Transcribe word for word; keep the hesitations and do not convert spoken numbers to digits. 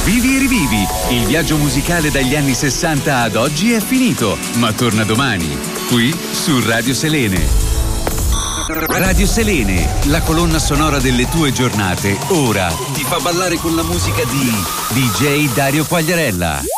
Vivi e rivivi, il viaggio musicale dagli anni sessanta ad oggi è finito, ma torna domani, qui su Radio Selene. Radio Selene, la colonna sonora delle tue giornate, ora ti fa ballare con la musica di D J Dario Quagliarella.